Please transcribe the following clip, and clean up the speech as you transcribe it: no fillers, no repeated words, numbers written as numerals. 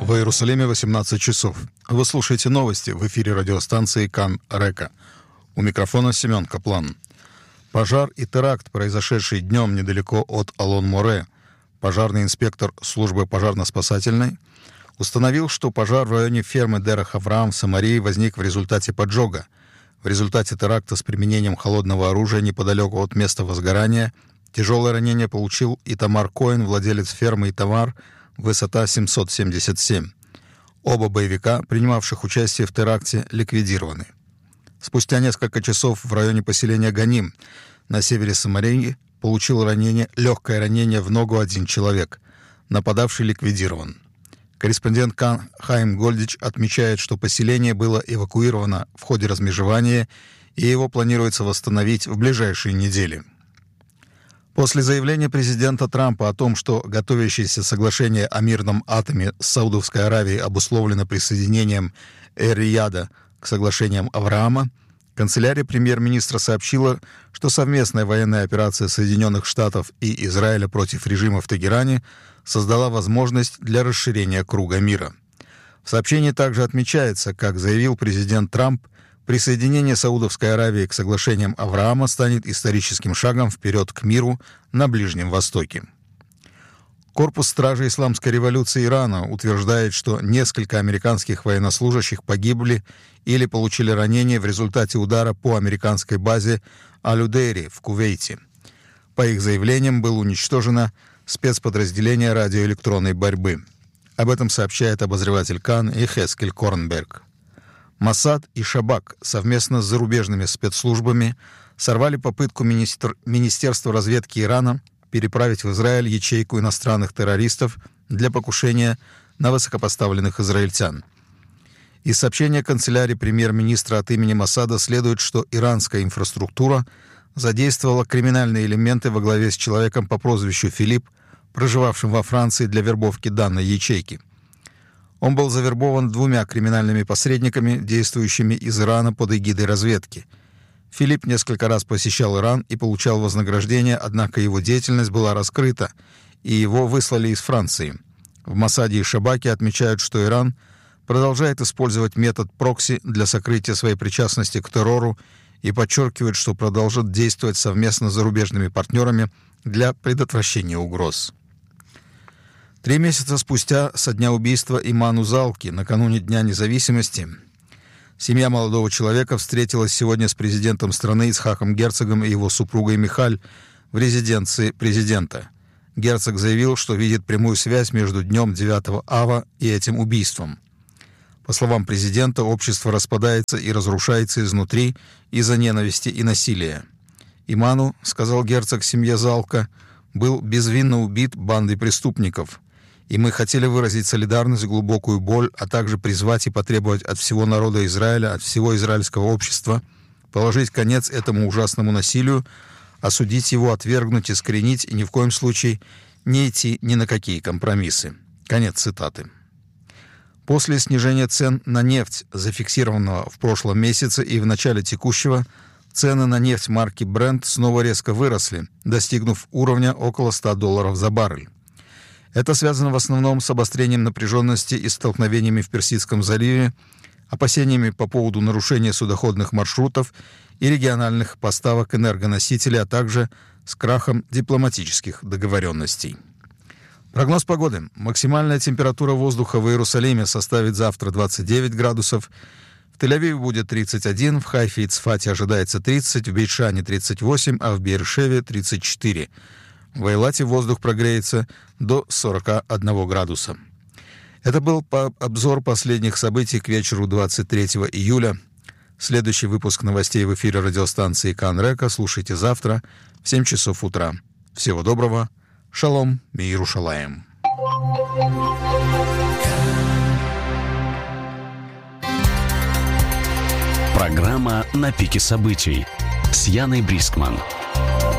В Иерусалиме 18 часов. Вы слушаете новости в эфире радиостанции Кан-Река. У микрофона Семен Каплан. Пожар и теракт, произошедший днем недалеко от Алон-Море. Пожарный инспектор службы пожарно-спасательной установил, что пожар в районе фермы Дер-Хавраам в Самарии возник в результате поджога. В результате теракта с применением холодного оружия неподалеку от места возгорания тяжелое ранение получил Итамар Коэн, владелец фермы Итамар, высота 777. Оба боевика, принимавших участие в теракте, ликвидированы. Спустя несколько часов в районе поселения Ганим на севере Самарии получил легкое ранение в ногу один человек. Нападавший ликвидирован. Корреспондент Кан Хаим Гольдич отмечает, что поселение было эвакуировано в ходе размежевания, и его планируется восстановить в ближайшие недели. После заявления президента Трампа о том, что готовящееся соглашение о мирном атоме с Саудовской Аравией обусловлено присоединением Эр-Рияда к соглашениям Авраама, канцелярия премьер-министра сообщила, что совместная военная операция Соединенных Штатов и Израиля против режима в Тегеране создала возможность для расширения круга мира. В сообщении также отмечается, как заявил президент Трамп, присоединение Саудовской Аравии к соглашениям Авраама станет историческим шагом вперед к миру на Ближнем Востоке. Корпус стражей Исламской революции Ирана утверждает, что несколько американских военнослужащих погибли или получили ранения в результате удара по американской базе Аль-Удейри в Кувейте. По их заявлениям, было уничтожено спецподразделение радиоэлектронной борьбы. Об этом сообщает обозреватель Кан Йехескель Корнберг. Моссад и Шабак совместно с зарубежными спецслужбами сорвали попытку Министерства разведки Ирана переправить в Израиль ячейку иностранных террористов для покушения на высокопоставленных израильтян. Из сообщения канцелярии премьер-министра от имени Моссада следует, что иранская инфраструктура задействовала криминальные элементы во главе с человеком по прозвищу Филипп, проживавшим во Франции для вербовки данной ячейки. Он был завербован двумя криминальными посредниками, действующими из Ирана под эгидой разведки. Филипп несколько раз посещал Иран и получал вознаграждение, однако его деятельность была раскрыта, и его выслали из Франции. В Моссаде и Шабаке отмечают, что Иран продолжает использовать метод прокси для сокрытия своей причастности к террору и подчеркивает, что продолжит действовать совместно с зарубежными партнерами для предотвращения угроз. 3 месяца спустя со дня убийства Иману Залки, накануне Дня независимости, семья молодого человека встретилась сегодня с президентом страны Ицхаком Герцогом и его супругой Михаль в резиденции президента. Герцог заявил, что видит прямую связь между днем 9 ава и этим убийством. По словам президента, общество распадается и разрушается изнутри из-за ненависти и насилия. Иману, сказал герцог семье Залка, был безвинно убит бандой преступников. И мы хотели выразить солидарность, глубокую боль, а также призвать и потребовать от всего народа Израиля, от всего израильского общества, положить конец этому ужасному насилию, осудить его, отвергнуть, искоренить и ни в коем случае не идти ни на какие компромиссы. Конец цитаты. После снижения цен на нефть, зафиксированного в прошлом месяце и в начале текущего, цены на нефть марки Brent снова резко выросли, достигнув уровня около $100 за баррель. Это связано в основном с обострением напряженности и столкновениями в Персидском заливе, опасениями по поводу нарушения судоходных маршрутов и региональных поставок энергоносителей, а также с крахом дипломатических договоренностей. Прогноз погоды. Максимальная температура воздуха в Иерусалиме составит завтра 29 градусов, в Тель-Авиве будет 31, в Хайфе и Цфате ожидается 30, в Бейт-Шане 38, а в Беэр-Шеве 34. В Эйлате воздух прогреется до 41 градуса. Это был обзор последних событий к вечеру 23 июля. Следующий выпуск новостей в эфире радиостанции Кан-Река слушайте завтра в 7 часов утра. Всего доброго. Шалом Миерушалаем. Программа «На пике событий» с Яной Брискман.